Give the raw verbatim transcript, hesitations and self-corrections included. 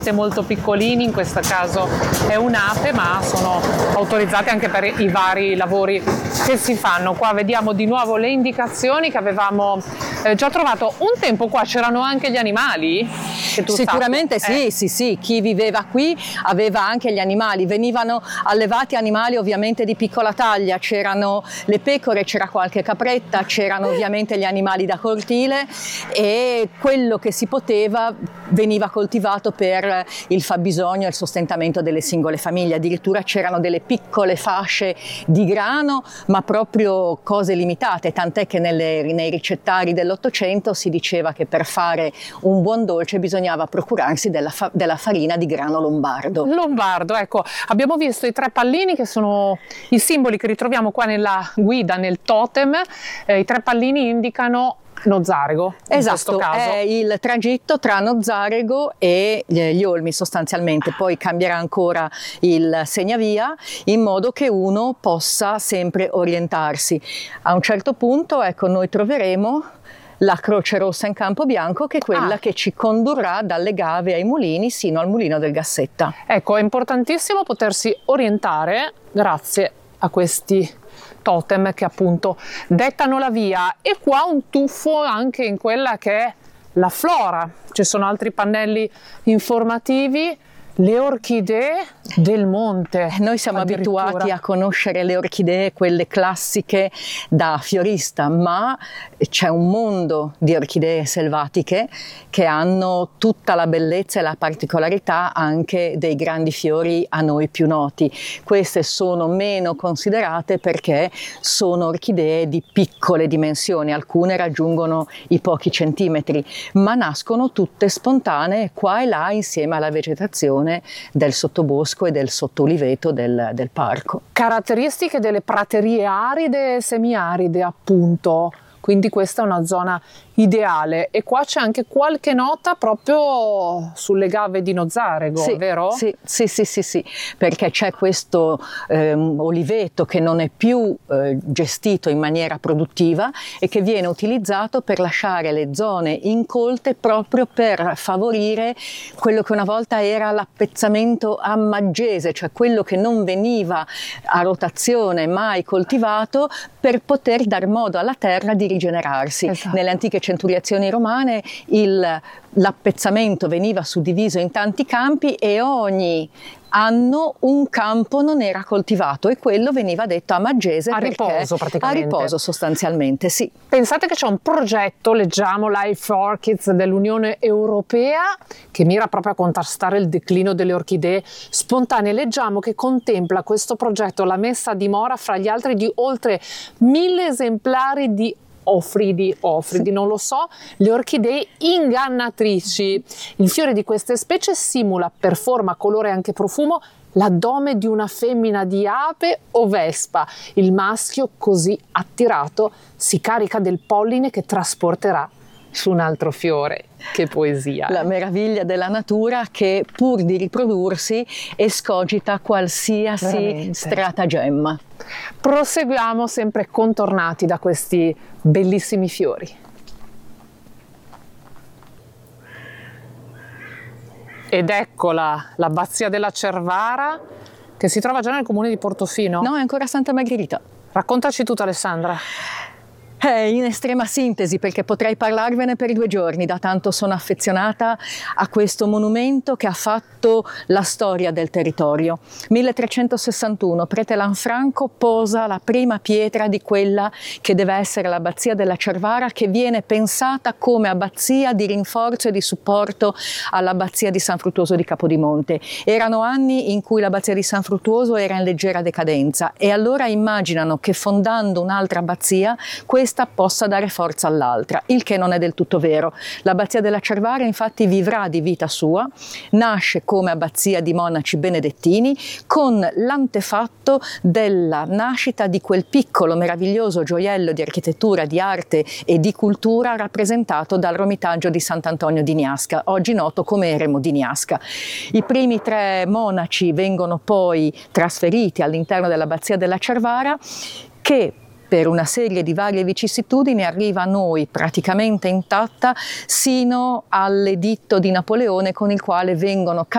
molto piccolini, in questo caso è un'ape, ma sono autorizzati anche per i vari lavori che si fanno. Qua vediamo di nuovo le indicazioni che avevamo eh, già trovato. Un tempo qua c'erano anche gli animali? Che tu Sicuramente sappia. sì, eh. sì, sì, chi viveva qui aveva anche gli animali, venivano allevati animali ovviamente di piccola taglia, c'erano le pecore, c'era qualche capretta, c'erano ovviamente gli animali da cortile e quello che si poteva veniva coltivato per il fabbisogno e il sostentamento delle singole famiglie. Addirittura c'erano delle piccole fasce di grano, ma proprio cose limitate, tant'è che nelle, nei ricettari dell'Ottocento si diceva che per fare un buon dolce bisognava procurarsi della, fa, della farina di grano lombardo. Lombardo, ecco, abbiamo visto i tre pallini che sono i simboli che ritroviamo qua nella guida, nel totem. Eh, i tre pallini indicano Nozzarego, in esatto, questo caso. È il tragitto tra Nozzarego e gli Olmi sostanzialmente, poi cambierà ancora il segnavia in modo che uno possa sempre orientarsi. A un certo punto, ecco, noi troveremo la Croce Rossa in campo bianco, che è quella ah. che ci condurrà dalle Gave ai mulini sino al mulino del Gassetta. Ecco, è importantissimo potersi orientare grazie a questi totem che appunto dettano la via. E qua un tuffo anche in quella che è la flora. Ci sono altri pannelli informativi. Le orchidee del monte. Noi siamo abituati a conoscere le orchidee, quelle classiche da fiorista, ma c'è un mondo di orchidee selvatiche che hanno tutta la bellezza e la particolarità anche dei grandi fiori a noi più noti. Queste sono meno considerate perché sono orchidee di piccole dimensioni, alcune raggiungono i pochi centimetri, ma nascono tutte spontanee qua e là insieme alla vegetazione del sottobosco e del sottoliveto del, del parco. Caratteristiche delle praterie aride e semiaride, appunto. Quindi questa è una zona ideale. E qua c'è anche qualche nota proprio sulle Gave di Nozzarego, sì, vero? Sì, sì, sì, sì, sì, perché c'è questo ehm, oliveto che non è più eh, gestito in maniera produttiva e che viene utilizzato per lasciare le zone incolte proprio per favorire quello che una volta era l'appezzamento a maggese, cioè quello che non veniva a rotazione mai coltivato per poter dar modo alla terra di rigenerarsi. Esatto. Nelle antiche centuriazioni romane il, l'appezzamento veniva suddiviso in tanti campi e ogni anno un campo non era coltivato e quello veniva detto a maggese, a riposo praticamente. A riposo sostanzialmente, sì. Pensate che c'è un progetto, leggiamo Life Orchids dell'Unione Europea, che mira proprio a contrastare il declino delle orchidee spontanee. Leggiamo che contempla questo progetto la messa a dimora fra gli altri di oltre mille esemplari di Ofridi, Ofridi, non lo so, le orchidee ingannatrici. Il fiore di queste specie simula per forma, colore e anche profumo l'addome di una femmina di ape o vespa. Il maschio, così attirato, si carica del polline che trasporterà su un altro fiore. Che poesia! La meraviglia della natura che pur di riprodursi escogita qualsiasi Veramente. stratagemma. Proseguiamo sempre contornati da questi bellissimi fiori. Ed eccola, l'abbazia della Cervara, che si trova già nel comune di Portofino. No, è ancora Santa Margherita. Raccontaci tutto, Alessandra. Eh, in estrema sintesi, perché potrei parlarvene per due giorni, da tanto sono affezionata a questo monumento che ha fatto la storia del territorio. milletrecentosessantuno, prete Lanfranco posa la prima pietra di quella che deve essere l'abbazia della Cervara, che viene pensata come abbazia di rinforzo e di supporto all'abbazia di San Fruttuoso di Capodimonte. Erano anni in cui l'abbazia di San Fruttuoso era in leggera decadenza e allora immaginano che fondando un'altra abbazia questa possa dare forza all'altra, il che non è del tutto vero. L'abbazia della Cervara infatti vivrà di vita sua, nasce come abbazia di monaci benedettini con l'antefatto della nascita di quel piccolo meraviglioso gioiello di architettura, di arte e di cultura rappresentato dal Romitaggio di Sant'Antonio di Niasca, oggi noto come Eremo di Niasca. I primi tre monaci vengono poi trasferiti all'interno dell'abbazia della Cervara, che per una serie di varie vicissitudini arriva a noi praticamente intatta sino all'editto di Napoleone con il quale vengono